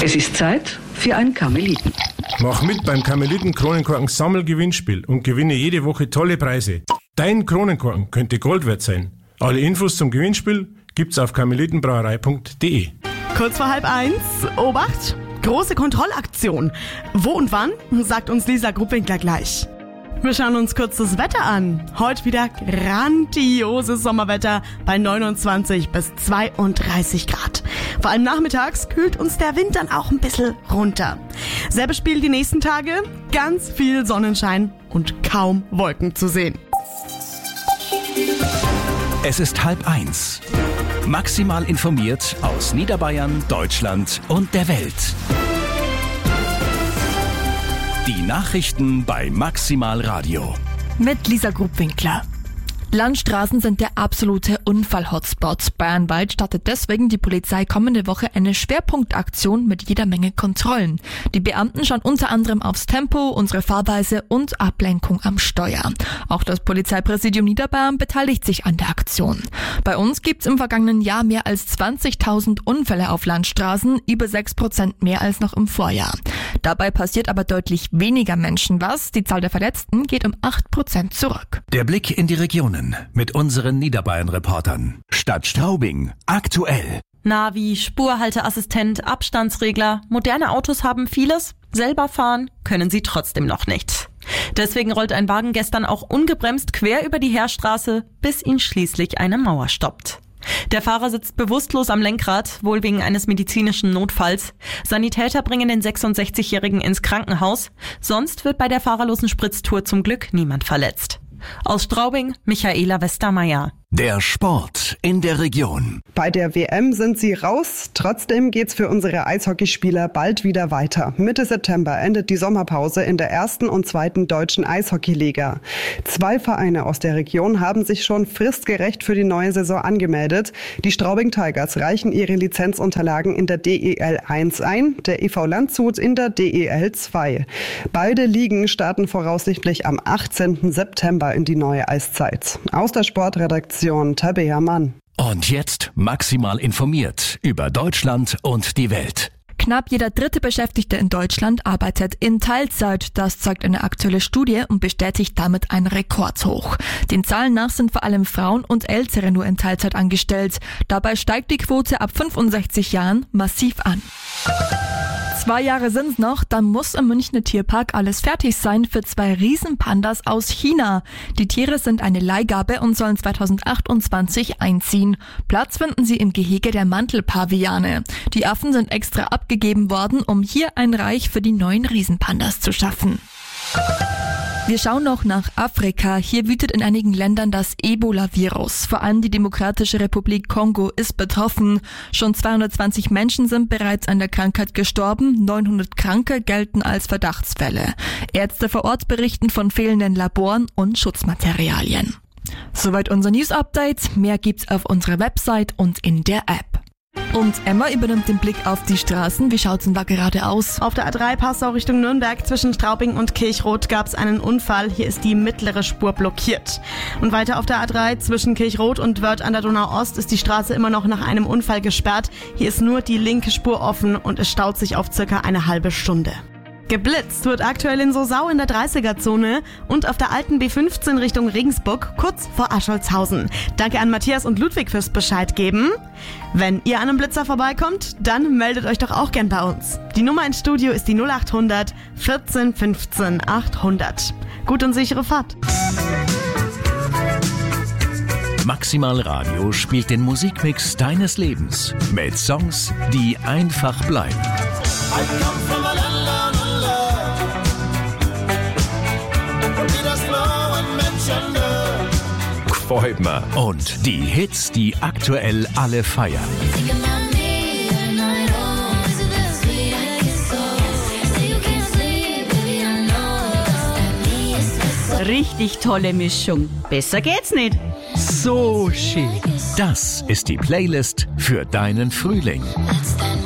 Es ist Zeit für ein Karmeliten. Mach mit beim Karmeliten-Kronenkorken-Sammelgewinnspiel und gewinne jede Woche tolle Preise. Dein Kronenkorken könnte Gold wert sein. Alle Infos zum Gewinnspiel gibt's auf karmelitenbrauerei.de. Kurz vor 12:30, Obacht, große Kontrollaktion. Wo und wann, sagt uns Lisa Gruppwinkler gleich. Wir schauen uns kurz das Wetter an. Heute wieder grandioses Sommerwetter bei 29 bis 32 Grad. Vor allem nachmittags kühlt uns der Wind dann auch ein bisschen runter. Selbes Spiel die nächsten Tage, ganz viel Sonnenschein und kaum Wolken zu sehen. Es ist 12:30. Maximal informiert aus Niederbayern, Deutschland und der Welt. Die Nachrichten bei Maximal Radio. Mit Lisa Gruppwinkler. Landstraßen sind der absolute Unfall-Hotspot. Bayernweit startet deswegen die Polizei kommende Woche eine Schwerpunktaktion mit jeder Menge Kontrollen. Die Beamten schauen unter anderem aufs Tempo, unsere Fahrweise und Ablenkung am Steuer. Auch das Polizeipräsidium Niederbayern beteiligt sich an der Aktion. Bei uns gibt's im vergangenen Jahr mehr als 20.000 Unfälle auf Landstraßen, über 6% mehr als noch im Vorjahr. Dabei passiert aber deutlich weniger Menschen was. Die Zahl der Verletzten geht um 8% zurück. Der Blick in die Regionen mit unseren Niederbayern-Reportern. Stadt Straubing, aktuell. Navi, Spurhalteassistent, Abstandsregler. Moderne Autos haben vieles. Selber fahren können sie trotzdem noch nicht. Deswegen rollt ein Wagen gestern auch ungebremst quer über die Heerstraße, bis ihn schließlich eine Mauer stoppt. Der Fahrer sitzt bewusstlos am Lenkrad, wohl wegen eines medizinischen Notfalls. Sanitäter bringen den 66-Jährigen ins Krankenhaus. Sonst wird bei der fahrerlosen Spritztour zum Glück niemand verletzt. Aus Straubing, Michaela Westermeier. Der Sport in der Region. Bei der WM sind sie raus. Trotzdem geht's für unsere Eishockeyspieler bald wieder weiter. Mitte September endet die Sommerpause in der 1. und 2. deutschen Eishockeyliga. 2 Vereine aus der Region haben sich schon fristgerecht für die neue Saison angemeldet. Die Straubing Tigers reichen ihre Lizenzunterlagen in der DEL 1 ein, der EV Landshut in der DEL 2. Beide Ligen starten voraussichtlich am 18. September in die neue Eiszeit. Aus der Sportredaktion Tabea Mann. Und jetzt maximal informiert über Deutschland und die Welt. Knapp jeder 3. Beschäftigte in Deutschland arbeitet in Teilzeit. Das zeigt eine aktuelle Studie und bestätigt damit ein Rekordhoch. Den Zahlen nach sind vor allem Frauen und Ältere nur in Teilzeit angestellt. Dabei steigt die Quote ab 65 Jahren massiv an. 2 Jahre sind's noch, dann muss im Münchner Tierpark alles fertig sein für 2 Riesenpandas aus China. Die Tiere sind eine Leihgabe und sollen 2028 einziehen. Platz finden sie im Gehege der Mantelpaviane. Die Affen sind extra abgegeben worden, um hier ein Reich für die neuen Riesenpandas zu schaffen. Wir schauen noch nach Afrika. Hier wütet in einigen Ländern das Ebola-Virus. Vor allem die Demokratische Republik Kongo ist betroffen. Schon 220 Menschen sind bereits an der Krankheit gestorben. 900 Kranke gelten als Verdachtsfälle. Ärzte vor Ort berichten von fehlenden Laboren und Schutzmaterialien. Soweit unser News-Update. Mehr gibt's auf unserer Website und in der App. Und Emma übernimmt den Blick auf die Straßen. Wie schaut's denn da gerade aus? Auf der A3 Passau Richtung Nürnberg zwischen Straubing und Kirchroth gab es einen Unfall. Hier ist die mittlere Spur blockiert. Und weiter auf der A3 zwischen Kirchroth und Wörth an der Donau-Ost ist die Straße immer noch nach einem Unfall gesperrt. Hier ist nur die linke Spur offen und es staut sich auf circa eine halbe Stunde. Geblitzt wird aktuell in Sosau in der 30er-Zone und auf der alten B15 Richtung Regensburg, kurz vor Ascholzhausen. Danke an Matthias und Ludwig fürs Bescheid geben. Wenn ihr an einem Blitzer vorbeikommt, dann meldet euch doch auch gern bei uns. Die Nummer ins Studio ist die 0800 14 15 800. Gut und sichere Fahrt. Maximal Radio spielt den Musikmix deines Lebens mit Songs, die einfach bleiben. Gefällt mir. Und die Hits, die aktuell alle feiern. Richtig tolle Mischung. Besser geht's nicht. So schön. Das ist die Playlist für deinen Frühling.